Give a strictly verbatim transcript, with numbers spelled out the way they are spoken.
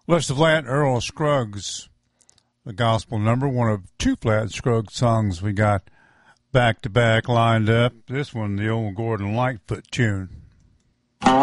Lester Flatt, Earl Scruggs, the gospel number, one of two Flatt Scruggs songs we got back to back lined up. This one, the old Gordon Lightfoot tune.